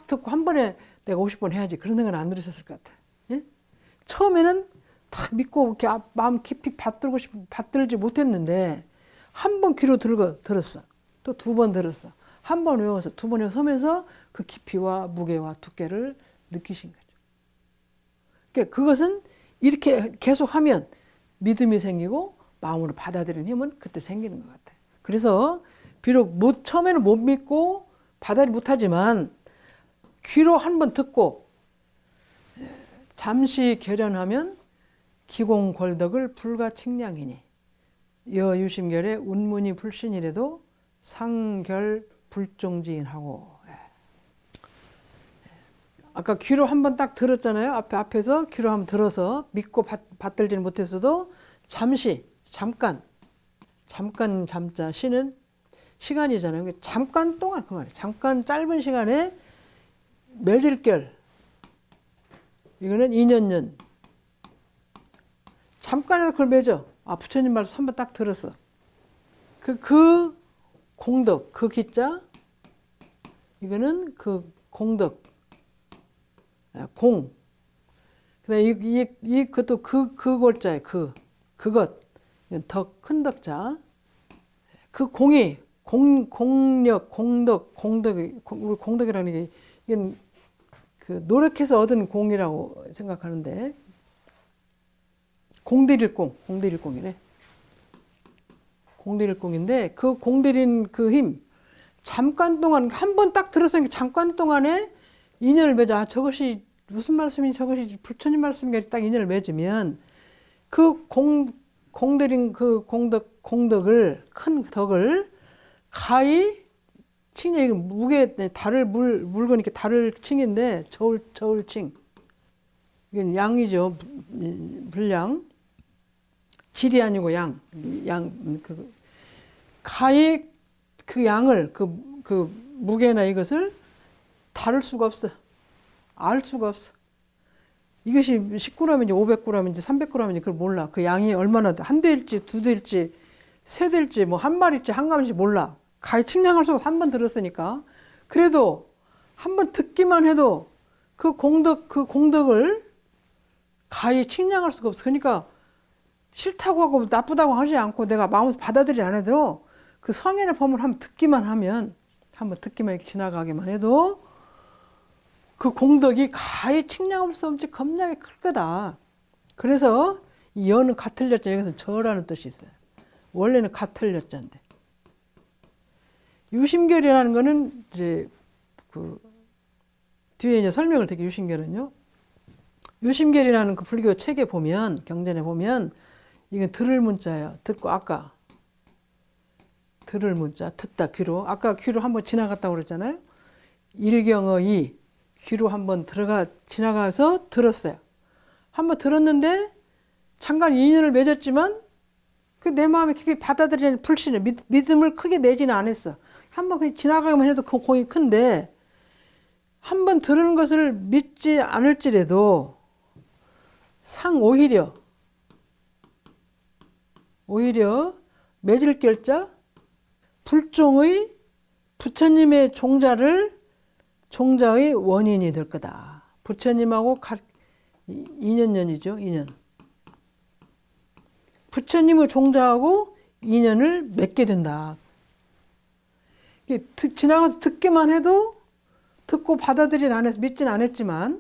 딱 듣고 한 번에 내가 50번 해야지 그런 생각은 안 들으셨을 것 같아. 예? 처음에는 딱 믿고 이렇게 마음 깊이 받들지 못했는데 한 번 귀로 들었어. 또 2번 들었어. 한 번 외워서 2번 외워서면서 그 깊이와 무게와 두께를 느끼신 거죠. 그러니까 그것은 이렇게 계속하면 믿음이 생기고 마음으로 받아들이는 힘은 그때 생기는 것 같아요. 그래서 비록 처음에는 못 믿고 받아들이지 못하지만 귀로 한 번 듣고 잠시 결연하면 기공궐덕을 불가칭량이니 여유심결에 운문이 불신이라도 상결 불종지인하고. 아까 귀로 한 번 딱 들었잖아요. 앞에서 귀로 한번 들어서 믿고 받들지는 못했어도 잠깐 잠자 쉬는 시간이잖아요. 잠깐 동안 그 말이에요. 잠깐 짧은 시간에 매질결 이거는 2년년 잠깐이라도 그걸 맺어. 부처님 말씀 한 번 딱 들었어. 그 공덕, 그 기자 이거는 그 공덕 공. 그다음에 그것도 그 골자에 그것 더 큰 덕자. 그 공이 공력 공덕이라는 게 이건 그 노력해서 얻은 공이라고 생각하는데 공들일공이래. 공들일공인데 그 공들인 그 힘 잠깐 동안 한 번 딱 들었으니까 잠깐 동안에 인연을 맺어. 저것이 무슨 말씀인지 저것이 부처님 말씀인가 딱 인연을 맺으면 그 공들인 그 공덕을 큰 덕을 가히 칭해. 무게 달을 물거니까 달을 칭인데 저울칭 이건 양이죠. 분량 질이 아니고 양 가히 그 양을 그 무게나 이것을 다룰 수가 없어. 알 수가 없어. 이것이 10g인지 500g인지 300g인지 그걸 몰라. 그 양이 얼마나 한 대일지 두 대일지 세 대일지 뭐 한 마리일지 한 감일지 몰라. 가히 측량할 수가 한 번 들었으니까. 그래도 한 번 듣기만 해도 그 공덕을 가히 측량할 수가 없어. 그러니까 싫다고 하고 나쁘다고 하지 않고 내가 마음에서 받아들이지 않아도 그 성현의 법을 한번 듣기만 하면 한번 듣기만 이렇게 지나가기만 해도 그 공덕이 가히 측량할 수 없이 겁나게 클 거다. 그래서 이 여는 같을 여자, 여기서는 저라는 뜻이 있어요. 원래는 같을 여자인데. 유심결이라는 거는 이제 그 뒤에 이제 설명을 드릴게요. 유심결은요. 유심결이라는 그 불교 책에 보면 경전에 보면 이건 들을 문자예요. 듣고 아까 들을 문자 듣다 귀로 아까 귀로 한번 지나갔다고 그랬잖아요. 일경의 귀로 한번 지나가서 들었어요. 한번 들었는데 잠깐 인연을 맺었지만 그 내 마음에 깊이 받아들이는 불신을 믿음을 크게 내지는 않았어. 한번 그냥 지나가기만 해도 그 공이 큰데 한번 들은 것을 믿지 않을지라도 오히려 매질결자 불종의 부처님의 종자의 원인이 될 거다. 부처님하고 인연이죠. 인연. 부처님의 종자하고 인연을 맺게 된다. 지나가서 듣기만 해도 듣고 받아들이진 않았어. 믿진 않았지만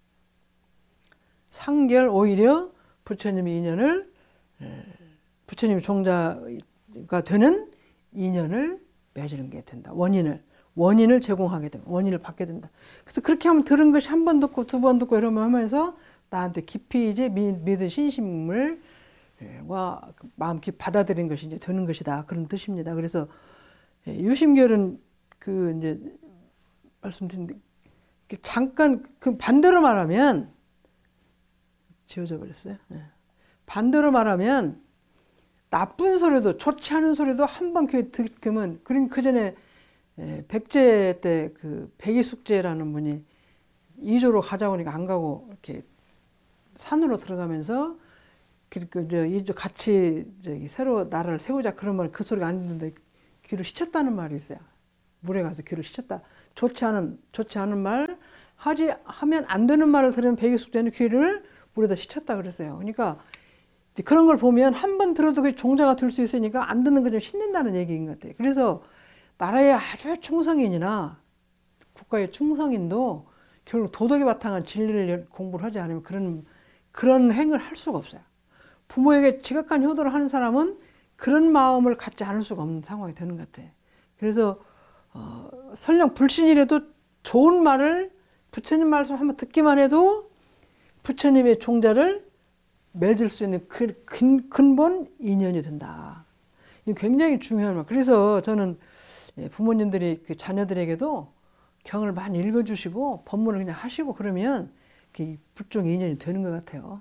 상결 오히려 부처님의 인연을 부처님의 종자가 되는 인연을 맺는 게 된다. 원인을 제공하게 된다. 원인을 받게 된다. 그래서 그렇게 하면 들은 것이 한 번 듣고 두 번 듣고 이러면 하면서 나한테 깊이 이제 믿은 신심을 마음 깊이 받아들인 것이 이제 되는 것이다. 그런 뜻입니다. 그래서 유심결은 그 이제 말씀드린데 잠깐 그 반대로 말하면 지워져 버렸어요. 반대로 말하면 나쁜 소리도 좋지 않은 소리도 한 번 귀에 듣으면 그러니까 그 전에 백제 때 그 백이숙제라는 분이 2조로 가자고 하니까 안 가고 이렇게 산으로 들어가면서 그 이조 같이 새로 나라를 세우자 그런 말 그 소리가 안 듣는데 귀로 씻었다는 말이 있어요. 물에 가서 귀로 씻었다. 좋지 않은 말, 하면 안 되는 말을 들으면 백이숙제는 귀를 물에다 씻혔다 그랬어요. 그러니까 그런 걸 보면 한 번 들어도 그 종자가 될 수 있으니까 안 듣는 거 좀 신는다는 얘기인 것 같아요. 그래서 나라의 아주 충성인이나 국가의 충성인도 결국 도덕에 바탕한 진리를 공부를 하지 않으면 그런 행을 할 수가 없어요. 부모에게 지각한 효도를 하는 사람은 그런 마음을 갖지 않을 수가 없는 상황이 되는 것 같아요. 그래서 설령 불신이라도 좋은 말을 부처님 말씀 한번 듣기만 해도 부처님의 종자를 맺을 수 있는 근본 인연이 된다. 이게 굉장히 중요한 말. 그래서 저는 부모님들이 그 자녀들에게도 경을 많이 읽어주시고 법문을 그냥 하시고 그러면 불종 인연이 되는 것 같아요.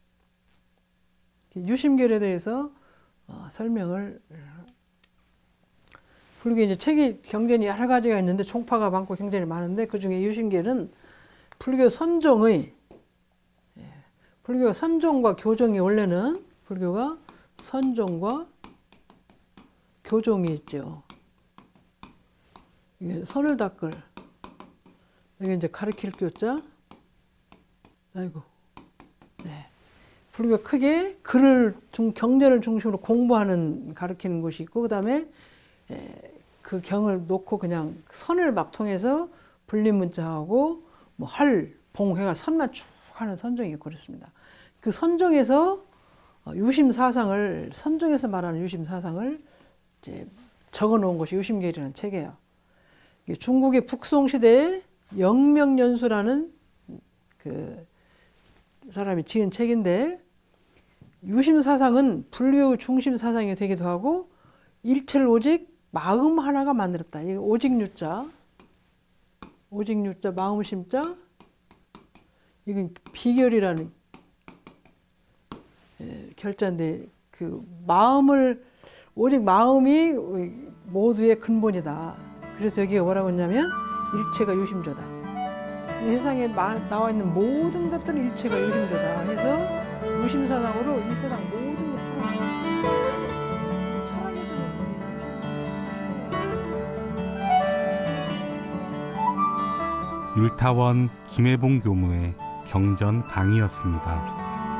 유심결에 대해서 설명을 불교 이제 책이 경전이 여러 가지가 있는데 총파가 많고 경전이 많은데 그 중에 유심결은 불교가 선종과 교종이 원래는 불교가 선종과 교종이 있죠. 이게 선을 닦을 이게 이제 가르칠 교자. 아이고. 네. 불교가 크게 경전을 중심으로 공부하는 가르치는 곳이 있고 그다음에 그 경을 놓고 그냥 선을 막 통해서 불림문자하고 뭐 봉해가 선만 쭉 하는 선종이 있고 그렇습니다. 그 선종에서 선종에서 말하는 유심사상을 이제 적어 놓은 것이 유심계이라는 책이에요. 중국의 북송 시대에 영명연수라는 그 사람이 지은 책인데 유심사상은 불교의 중심 사상이 되기도 하고 일체를 오직 마음 하나가 만들었다. 이게 오직 유자, 마음 심자. 이건 비결이라는 결자인데 그 오직 마음이 모두의 근본이다. 그래서 여기가 뭐라고 했냐면 일체가 유심조다. 이 세상에 나와 있는 모든 것들은 일체가 유심조다. 해서 유심사상으로 이 세상 모든 것들을 율타원 김혜봉 교무의 경전 강의였습니다.